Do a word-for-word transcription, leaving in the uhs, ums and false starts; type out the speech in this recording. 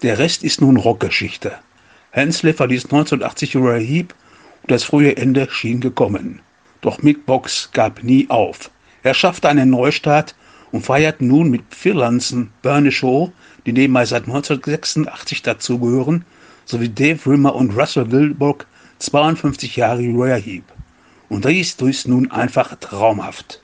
Der Rest ist nun Rockgeschichte. Hensley verließ neunzehnhundertachtzig Uriah Heep und das frühe Ende schien gekommen. Doch Mick Box gab nie auf. Er schaffte einen Neustart und feiert nun mit Phil Anson, Bernie Shaw, die nebenbei seit neunzehnhundertsechsundachtzig dazugehören, sowie Dave Rimmer und Russell Wilburg zweiundfünfzig Jahre Uriah Heep. Und dies ist nun einfach traumhaft.